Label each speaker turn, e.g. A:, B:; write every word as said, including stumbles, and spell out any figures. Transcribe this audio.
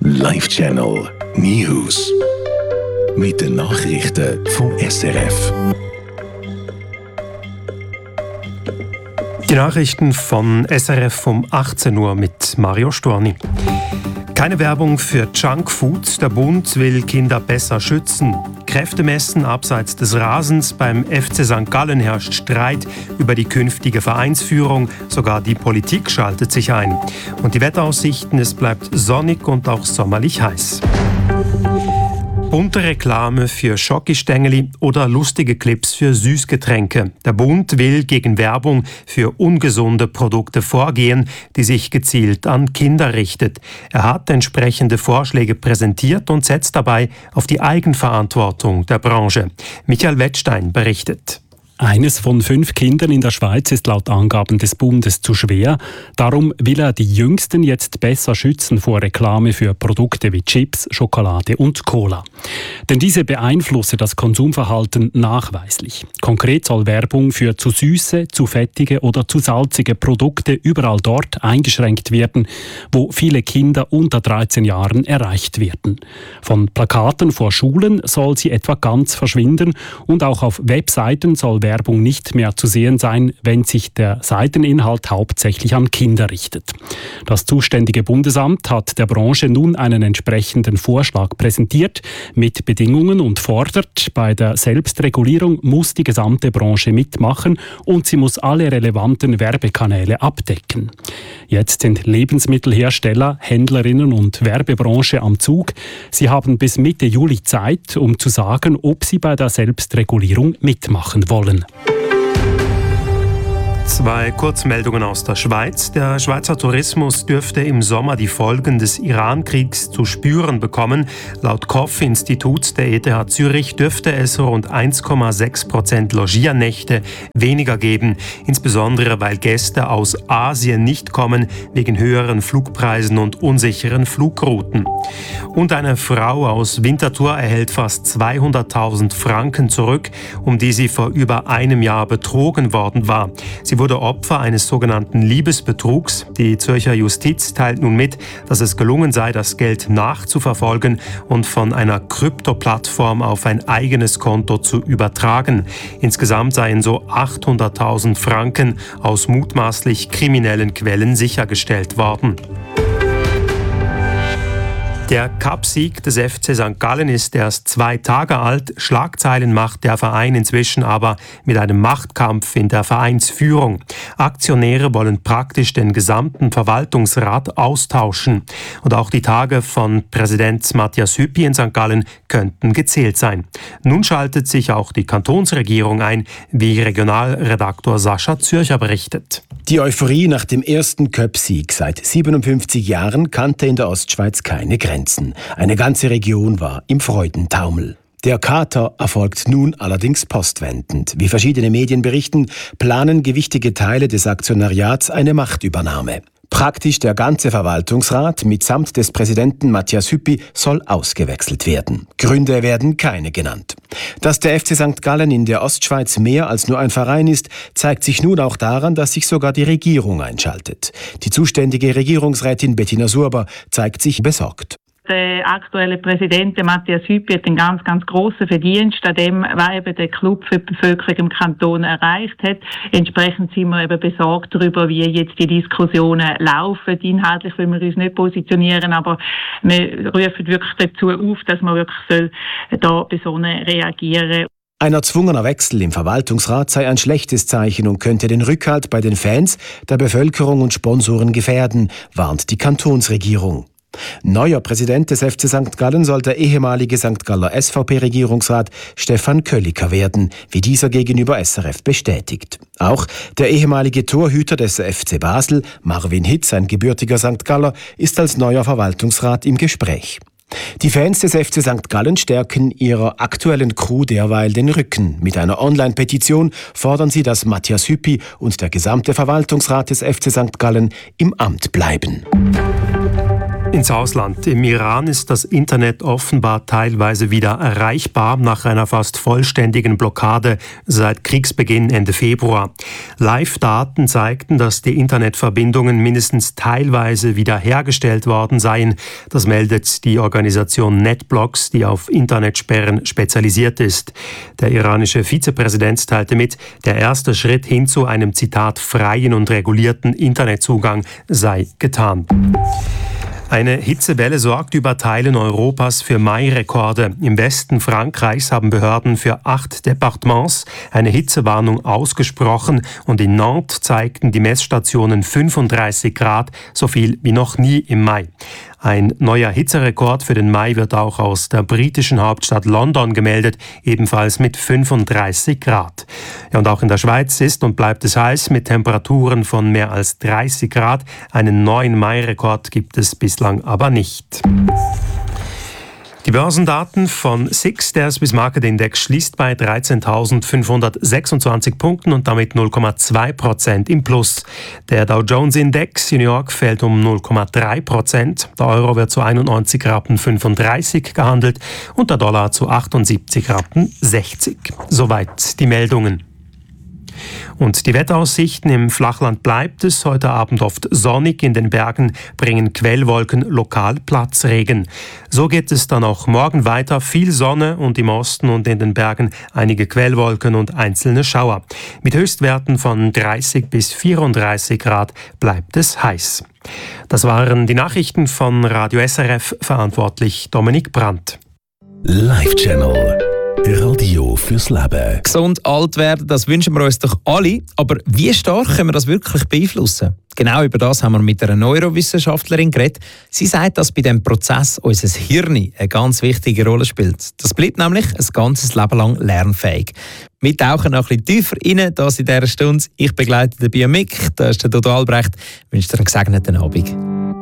A: Live Channel News mit den Nachrichten vom S R F.
B: Die Nachrichten von S R F um achtzehn Uhr mit Mario Storni. Keine Werbung für Junkfood. Der Bund will Kinder besser schützen. Kräftemessen abseits des Rasens. Beim F C Sankt Gallen herrscht Streit über die künftige Vereinsführung. Sogar die Politik schaltet sich ein. Und die Wetteraussichten, es bleibt sonnig und auch sommerlich heiß. Bunte Reklame für Schokistängeli oder lustige Clips für Süßgetränke. Der Bund will gegen Werbung für ungesunde Produkte vorgehen, die sich gezielt an Kinder richtet. Er hat entsprechende Vorschläge präsentiert und setzt dabei auf die Eigenverantwortung der Branche. Michael Wettstein berichtet.
C: Eines von fünf Kindern in der Schweiz ist laut Angaben des Bundes zu schwer. Darum will er die Jüngsten jetzt besser schützen vor Reklame für Produkte wie Chips, Schokolade und Cola. Denn diese beeinflusse das Konsumverhalten nachweislich. Konkret soll Werbung für zu süße, zu fettige oder zu salzige Produkte überall dort eingeschränkt werden, wo viele Kinder unter dreizehn Jahren erreicht werden. Von Plakaten vor Schulen soll sie etwa ganz verschwinden und auch auf Webseiten soll Werbung nicht mehr zu sehen sein, wenn sich der Seiteninhalt hauptsächlich an Kinder richtet. Das zuständige Bundesamt hat der Branche nun einen entsprechenden Vorschlag präsentiert mit Bedingungen und fordert, bei der Selbstregulierung muss die gesamte Branche mitmachen und sie muss alle relevanten Werbekanäle abdecken. Jetzt sind Lebensmittelhersteller, Händlerinnen und Werbebranche am Zug. Sie haben bis Mitte Juli Zeit, um zu sagen, ob sie bei der Selbstregulierung mitmachen wollen.
B: Zwei Kurzmeldungen aus der Schweiz. Der Schweizer Tourismus dürfte im Sommer die Folgen des Iran-Kriegs zu spüren bekommen. Laut K O F-Institut der E T H Zürich dürfte es rund eins Komma sechs Prozent Logiernächte weniger geben. Insbesondere weil Gäste aus Asien nicht kommen, wegen höheren Flugpreisen und unsicheren Flugrouten. Und eine Frau aus Winterthur erhält fast zweihunderttausend Franken zurück, um die sie vor über einem Jahr betrogen worden war. Sie wurde Opfer eines sogenannten Liebesbetrugs. Die Zürcher Justiz teilt nun mit, dass es gelungen sei, das Geld nachzuverfolgen und von einer Krypto-Plattform auf ein eigenes Konto zu übertragen. Insgesamt seien so achthunderttausend Franken aus mutmaßlich kriminellen Quellen sichergestellt worden. Der Cup-Sieg des F C Sankt Gallen ist erst zwei Tage alt. Schlagzeilen macht der Verein inzwischen aber mit einem Machtkampf in der Vereinsführung. Aktionäre wollen praktisch den gesamten Verwaltungsrat austauschen. Und auch die Tage von Präsident Matthias Hüppi in Sankt Gallen könnten gezählt sein. Nun schaltet sich auch die Kantonsregierung ein, wie Regionalredaktor Sascha Zürcher berichtet.
D: Die Euphorie nach dem ersten Cup-Sieg seit siebenundfünfzig Jahren kannte in der Ostschweiz keine Grenzen. Eine ganze Region war im Freudentaumel. Der Kater erfolgt nun allerdings postwendend. Wie verschiedene Medien berichten, planen gewichtige Teile des Aktionariats eine Machtübernahme. Praktisch der ganze Verwaltungsrat mitsamt des Präsidenten Matthias Hüppi soll ausgewechselt werden. Gründe werden keine genannt. Dass der F C Sankt Gallen in der Ostschweiz mehr als nur ein Verein ist, zeigt sich nun auch daran, dass sich sogar die Regierung einschaltet. Die zuständige Regierungsrätin Bettina Surber zeigt sich besorgt.
E: Der aktuelle Präsident Matthias Hüppi hat einen ganz, ganz grossen Verdienst an dem, was eben der Club für die Bevölkerung im Kanton erreicht hat. Entsprechend sind wir eben besorgt darüber, wie jetzt die Diskussionen laufen. Inhaltlich will wir uns nicht positionieren, aber wir rufen wirklich dazu auf, dass man wirklich soll da besonnen reagieren.
D: Ein erzwungener Wechsel im Verwaltungsrat sei ein schlechtes Zeichen und könnte den Rückhalt bei den Fans, der Bevölkerung und Sponsoren gefährden, warnt die Kantonsregierung. Neuer Präsident des F C Sankt Gallen soll der ehemalige Sankt Galler S V P-Regierungsrat Stefan Kölliker werden, wie dieser gegenüber S R F bestätigt. Auch der ehemalige Torhüter des F C Basel, Marvin Hitz, ein gebürtiger Sankt Galler, ist als neuer Verwaltungsrat im Gespräch. Die Fans des F C Sankt Gallen stärken ihrer aktuellen Crew derweil den Rücken. Mit einer Online-Petition fordern sie, dass Matthias Hüppi und der gesamte Verwaltungsrat des F C Sankt Gallen im Amt bleiben.
B: Ins Ausland. Im Iran ist das Internet offenbar teilweise wieder erreichbar nach einer fast vollständigen Blockade seit Kriegsbeginn Ende Februar. Live-Daten zeigten, dass die Internetverbindungen mindestens teilweise wiederhergestellt worden seien. Das meldet die Organisation NetBlocks, die auf Internetsperren spezialisiert ist. Der iranische Vizepräsident teilte mit, der erste Schritt hin zu einem, Zitat, freien und regulierten Internetzugang sei getan. Eine Hitzewelle sorgt über Teilen Europas für Mai-Rekorde. Im Westen Frankreichs haben Behörden für acht Departements eine Hitzewarnung ausgesprochen und in Nantes zeigten die Messstationen fünfunddreißig Grad, so viel wie noch nie im Mai. Ein neuer Hitzerekord für den Mai wird auch aus der britischen Hauptstadt London gemeldet, ebenfalls mit fünfunddreißig Grad. Ja, und auch in der Schweiz ist und bleibt es heiß mit Temperaturen von mehr als dreißig Grad. Einen neuen Mai-Rekord gibt es bislang aber nicht. Die Börsendaten von S I X, der Swiss Market Index, schließt bei dreizehntausendfünfhundertsechsundzwanzig Punkten und damit null Komma zwei Prozent im Plus. Der Dow Jones Index in New York fällt um null Komma drei Prozent. Der Euro wird zu einundneunzig Rappen fünfunddreißig gehandelt und der Dollar zu achtundsiebzig Rappen sechzig. Soweit die Meldungen. Und die Wetteraussichten: im Flachland bleibt es heute Abend oft sonnig, in den Bergen bringen Quellwolken lokal Platzregen. So geht es dann auch morgen weiter, viel Sonne und im Osten und in den Bergen einige Quellwolken und einzelne Schauer. Mit Höchstwerten von dreißig bis vierunddreißig Grad bleibt es heiß. Das waren die Nachrichten von Radio S R F, verantwortlich Dominik Brandt.
A: Live Channel. Radio fürs Leben.
F: Gesund alt werden, das wünschen wir uns doch alle. Aber wie stark können wir das wirklich beeinflussen? Genau über das haben wir mit einer Neurowissenschaftlerin geredet. Sie sagt, dass bei diesem Prozess unser Hirn eine ganz wichtige Rolle spielt. Das bleibt nämlich ein ganzes Leben lang lernfähig. Wir tauchen noch ein bisschen tiefer rein, das in dieser Stunde. Ich begleite den Biomik, das ist der Dodo Albrecht. Ich wünsche dir einen gesegneten Abend.